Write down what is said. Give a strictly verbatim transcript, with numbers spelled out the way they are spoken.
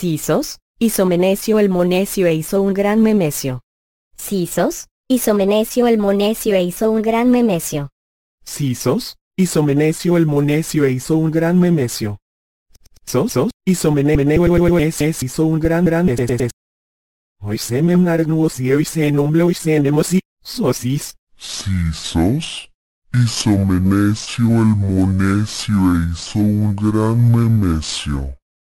Sisos, Isomenecio el Monecio e hizo un gran Memesio. Sisos, Isomenecio el Monecio e hizo un gran Memesio. Sisos, Isomenecio el Monecio e hizo un gran Memesio. Sosos, Isomenemeneo hizo un gran gran es. Hoy se me narnuos y hoy se nombre hoy se nemosi, sosis. Sisos, Isomenecio el Monecio e hizo un gran Memesio.